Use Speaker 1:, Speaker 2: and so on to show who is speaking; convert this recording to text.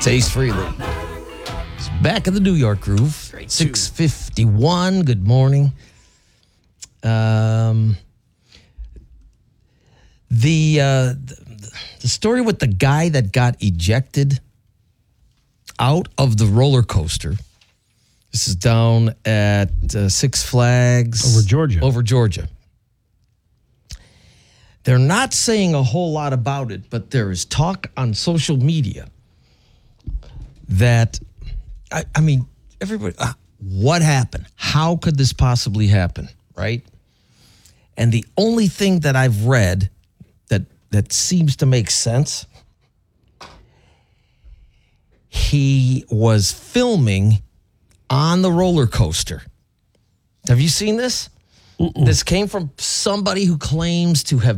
Speaker 1: Taste freely. It's back in the New York groove. 6:51. Good morning. The story with the guy that got ejected out of the roller coaster. This is down at Six Flags. Over Georgia. They're not saying a whole lot about it, but there is talk on social media that, I mean, everybody, what happened? How could this possibly happen, right? And the only thing that I've read that seems to make sense, he was filming on the roller coaster. Have you seen this? This came from somebody who claims to have